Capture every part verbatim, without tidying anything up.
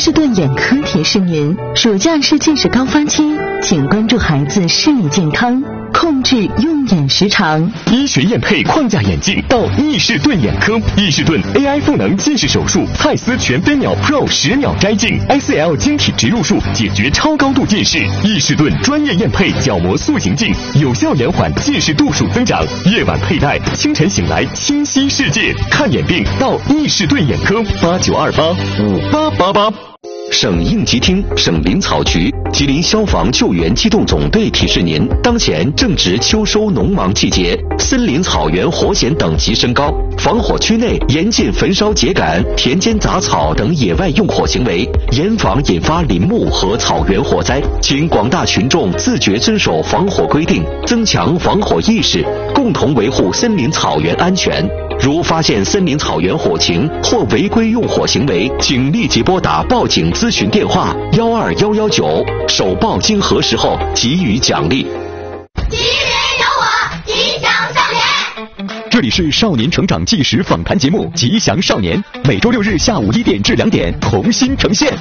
士顿眼科提示您：暑假是近视高发期，请关注孩子视力健康，控制用眼时长。 医学验配框架眼镜到易士顿眼科，易士顿 A I 赋能近视手术，蔡司全飞秒 Pro 十秒摘镜 ，S L 晶体植入术解决超高度近视。易士顿专业验配角膜塑形镜，有效延缓近视度数增长。夜晚佩戴，清晨醒来清晰世界。看眼病到易士顿眼科，八九二八五八八八。 省应急厅、省林草局、吉林消防救援机动总队提示您：当前正值秋收农忙季节，森林草原火险等级升高，防火区内严禁焚烧秸秆、田间杂草等野外用火行为，严防引发林木和草原火灾。请广大群众自觉遵守防火规定，增强防火意识，共同维护森林草原安全。如发现森林草原火情或违规用火行为，请立即拨打报警咨询电话幺二幺幺九，首报经核实后给予奖励。 吉林有我，吉祥少年。 这里是少年成长纪实访谈节目《吉祥少年》，每周六日下午一点至两点同心呈现。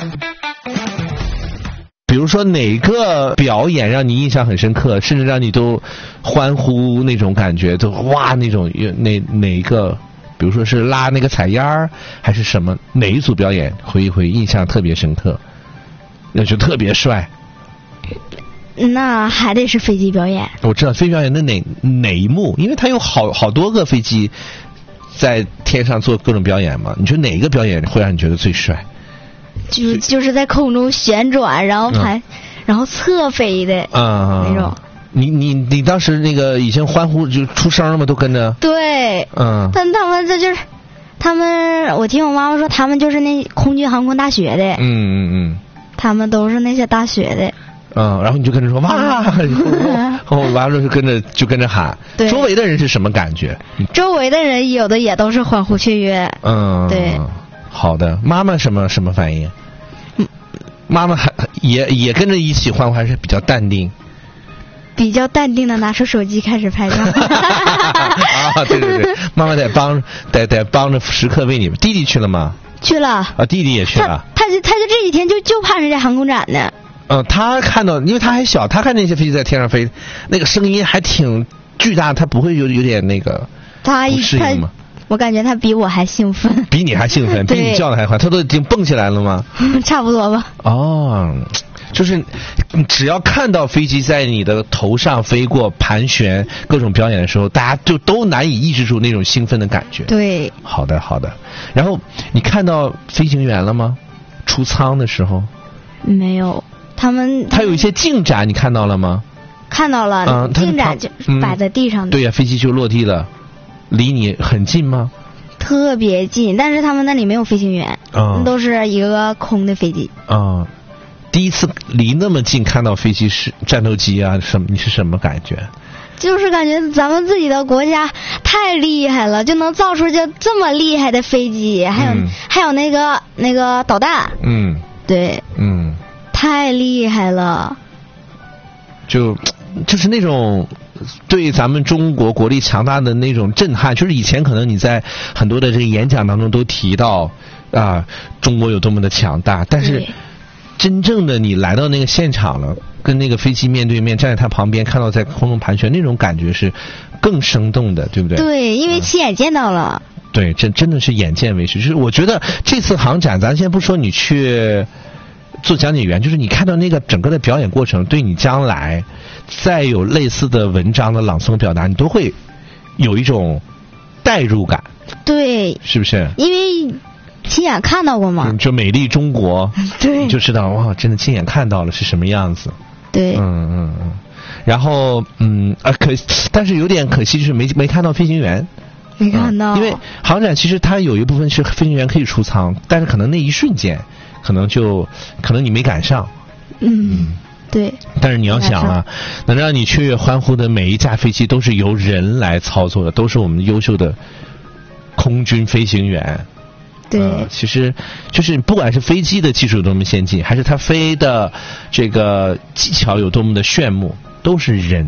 比如说哪个表演让你印象很深刻，甚至让你都欢呼那种感觉，都哇那种哪哪一个，比如说是拉那个彩烟儿，还是什么哪一组表演回忆回忆印象特别深刻，那就特别帅。 那还得是飞机表演。 我知道飞机表演的哪哪一幕，因为它有好好多个飞机在天上做各种表演嘛。你觉得哪一个表演会让你觉得最帅？ 就就是在空中旋转，然后还、嗯、然后侧飞的啊、 那种。 你你你当时那个已经欢呼就出声了吗？都跟着。 对。嗯。但他们这就是，他们我听我妈妈说，他们就是那空军航空大学的。嗯嗯嗯。他们都是那些大学的。 嗯，然后你就跟着说哇，然后完了就跟着就跟着喊。对。周围的人是什么感觉？ 周围的人有的也都是欢呼雀跃。嗯。对。 好的，妈妈什么什么反应？嗯，妈妈还也也跟着一起欢呼，还是比较淡定。 比较淡定的拿出手机开始拍照。 啊，对对对，妈妈得帮得得帮着时刻为你们。弟弟去了吗？ 去了。 啊，弟弟也去了。 他他就他就这几天就就盼着这航空展呢。 嗯，他看到，因为他还小，他看那些飞机在天上飞，那个声音还挺巨大，他不会有有点那个他不适应吗？我感觉他比我还兴奋， 比你还兴奋，比你叫的还快，他都已经蹦起来了吗？ 差不多吧。 哦，就是只要看到飞机在你的头上飞过、盘旋、各种表演的时候，大家就都难以抑制住那种兴奋的感觉。 对， 好的好的。然后你看到飞行员了吗？出舱的时候？ 没有，他们他有一些进展，你看到了吗？ 看到了，嗯，进展就摆在地上的。 嗯、对呀、啊，飞机就落地了。离你很近吗？ 特别近，但是他们那里没有飞行员，嗯，都是一个空的飞机。 嗯，第一次离那么近看到飞机是战斗机啊什么，你是什么感觉？ 就是感觉咱们自己的国家太厉害了，就能造出就这么厉害的飞机，还有、嗯、还有那个那个导弹。嗯，对，嗯，太厉害了。 就就是那种。对咱们中国国力强大的那种震撼，就是以前可能你在很多的这个演讲当中都提到啊、呃，中国有多么的强大，但是真正的你来到那个现场了，跟那个飞机面对面站在它旁边，看到在空中盘旋，那种感觉是更生动的，对不对？ 对，因为亲眼见到了。 嗯、对，真真的是眼见为实。就是我觉得这次航展，咱先不说你去做讲解员，就是你看到那个整个的表演过程，对你将来再有类似的文章的朗诵表达，你都会有一种代入感。 对， 是不是？ 因为亲眼看到过嘛。 嗯，就美丽中国， 对， 你就知道哇，真的亲眼看到了是什么样子。 对， 嗯嗯嗯。然后嗯啊，可但是有点可惜，就是没没看到飞行员。 没看到、 嗯。因为航展其实它有一部分是飞行员可以出舱，但是可能那一瞬间。可能就可能你没赶上， 嗯，嗯对。 但是你要想啊，能让你雀跃欢呼的每一架飞机都是由人来操作的，都是我们优秀的空军飞行员。 对、 呃，其实就是不管是飞机的技术有多么先进，还是它飞的这个技巧有多么的炫目，都是人